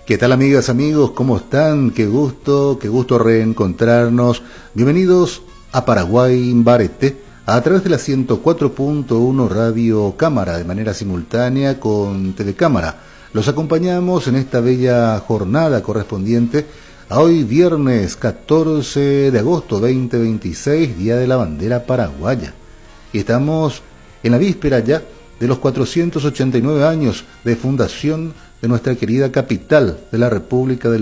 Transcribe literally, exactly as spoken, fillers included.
¿Qué tal, amigas, amigos? ¿Cómo están? Qué gusto, qué gusto reencontrarnos. Bienvenidos a Paraguay Barete a través de la ciento cuatro punto uno Radio Cámara de manera simultánea con Telecámara. Los acompañamos en esta bella jornada correspondiente a hoy viernes catorce de agosto veinte veintiséis, Día de la Bandera Paraguaya. Y estamos en la víspera ya de los cuatrocientos ochenta y nueve años de fundación de nuestra querida capital de la República del